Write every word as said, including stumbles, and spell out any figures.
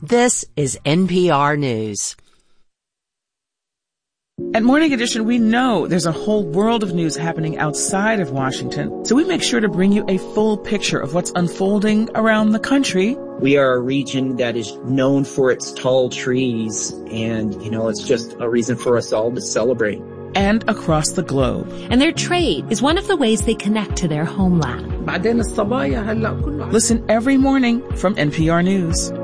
This is N P R News. At Morning Edition, we know there's a whole world of news happening outside of Washington, so we make sure to bring you a full picture of what's unfolding around the country. We are a region that is known for its tall trees, and, you know, it's just a reason for us all to celebrate. And across the globe. And their trade is one of the ways they connect to their homeland. Listen every morning from N P R News.